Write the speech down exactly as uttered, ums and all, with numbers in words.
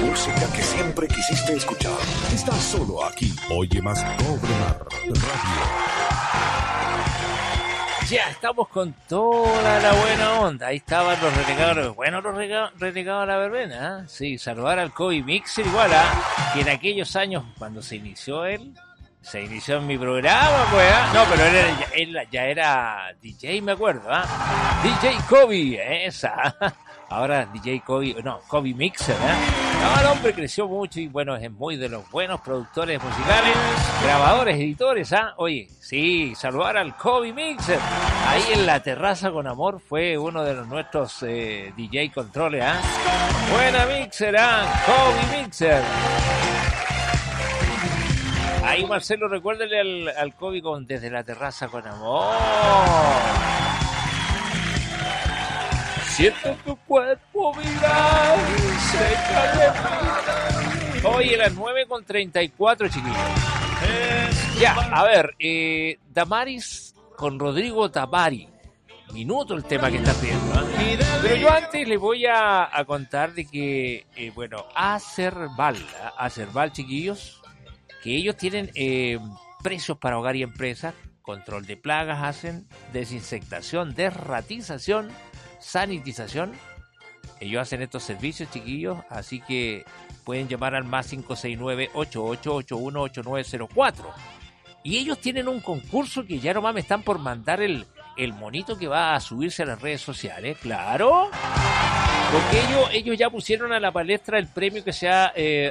música que siempre quisiste escuchar está solo aquí. Oye Más Cobre Mar Radio. Ya estamos con toda la buena onda. Ahí estaban los renegados. Bueno, los rega- renegados de la verbena. ¿eh? Sí, saludar al Kobe Mixer igual, ¿eh? que en aquellos años, cuando se inició él, se inició en mi programa, pues. ¿eh? No, pero él, era, él ya era D J, me acuerdo. ¿eh? D J Kobe, esa. Ahora D J Kobe, no, Kobe Mixer, ¿eh? No, el hombre creció mucho y bueno, es muy de los buenos productores musicales, grabadores, editores, ¿ah? ¿eh? Oye, sí, saludar al Kobe Mixer. Ahí en la terraza con amor fue uno de los nuestros eh, D J controles, ¿ah? ¿eh? Buena Mixer, ¿ah? ¿eh? Kobe Mixer. Ahí Marcelo, recuérdale al, al Kobe con Desde la Terraza con Amor. Siento tu cuerpo vibrar, se Oye, las nueve con treinta y cuatro, chiquillos. Ya, a ver, eh, Damaris con Rodrigo Tabari. Minuto el tema que está pidiendo, ¿eh? Pero yo antes les voy a, a contar de que, eh, bueno, Acerval, ¿eh? Acerval, chiquillos, que ellos tienen eh, precios para hogar y empresa, control de plagas hacen, desinfectación, desratización, sanitización. Ellos hacen estos servicios, chiquillos, así que pueden llamar al más cinco seis nueve, ocho ocho ocho uno, ocho nueve cero cuatro. Y ellos tienen un concurso que ya nomás me están por mandar el, el monito que va a subirse a las redes sociales, claro. Porque ellos, ellos ya pusieron a la palestra el premio que se ha eh,